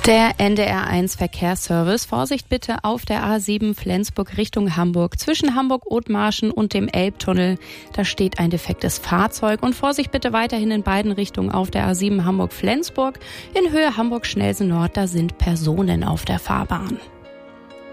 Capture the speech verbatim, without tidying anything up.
Der N D R eins Verkehrsservice. Vorsicht bitte auf der A sieben Flensburg Richtung Hamburg. Zwischen Hamburg-Othmarschen und dem Elbtunnel. Da steht ein defektes Fahrzeug. Und Vorsicht bitte weiterhin in beiden Richtungen auf der A sieben Hamburg-Flensburg. In Höhe Hamburg-Schnelsen Nord, da sind Personen auf der Fahrbahn.